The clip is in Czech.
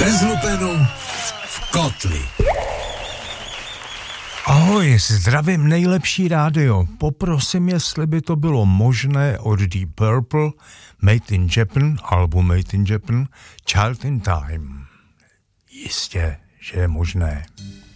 Bez lupenu v kotli. Ahoj, zdravím nejlepší rádio. Poprosím, jestli by to bylo možné od Deep Purple, Made in Japan, album Made in Japan, Child in Time. Jistě, že je možné.